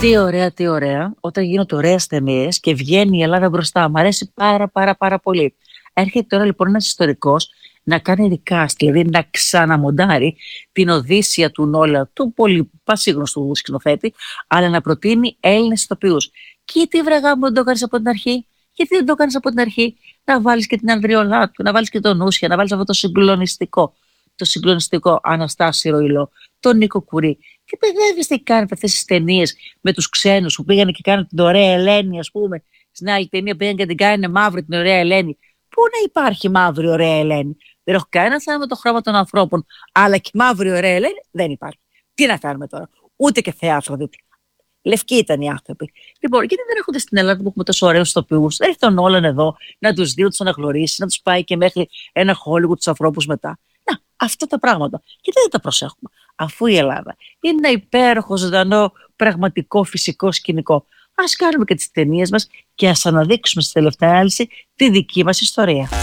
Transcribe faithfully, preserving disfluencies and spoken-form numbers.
Τι ωραία, τι ωραία. Όταν γίνονται ωραίες ταινίες και βγαίνει η Ελλάδα μπροστά. Μ' αρέσει πάρα πάρα πάρα πολύ. Έρχεται τώρα λοιπόν ένας ιστορικός να κάνει recast, δηλαδή να ξαναμοντάρει την Οδύσσεια του Νόλαν, του πολύ πασίγνωστου σκηνοθέτη, αλλά να προτείνει Έλληνες ηθοποιούς. Και γιατί βραγά μου δεν το κάνεις από την αρχή, γιατί δεν το κάνεις από την αρχή, να βάλεις και την Ανδριολάτου, να βάλεις και τον Νούσια, να βάλεις αυτό το συγκλονιστικό, το συγκλονιστικό Αναστάση Ροϊλό, τον Νίκο Κουρί. Και παιδεύεις τι κάνετε αυτές τις ταινίες με τους ξένους που πήγανε και κάνουν την ωραία Ελένη, ας πούμε. Στην άλλη ταινία πήγαν και την κάνουν μαύρη την ωραία Ελένη. Πού να υπάρχει μαύρη ωραία Ελένη? Δεν έχω κανένα θέμα με το χρώμα των ανθρώπων, αλλά και μαύρη ωραία Ελένη δεν υπάρχει. Τι να κάνουμε τώρα? Ούτε και Θεά Αφροδίτη. Λευκοί ήταν οι άνθρωποι. Λοιπόν, γιατί δεν έρχονται στην Ελλάδα που έχουμε τόσο ωραίους ηθοποιούς? Έρχεται τον Όλαν εδώ να τους δει, να τους αναγνωρίσει, να τους πάει και μέχρι ένα Χόλιγουντ τους ανθρώπους μετά. Να, αυτά τα πράγματα. Γιατί δεν τα προσέχουμε? Αφού η Ελλάδα είναι ένα υπέροχο, ζωντανό, πραγματικό, φυσικό σκηνικό, ας κάνουμε και τις ταινίες μας και ας αναδείξουμε στη τελευταία ανάλυση τη δική μας ιστορία.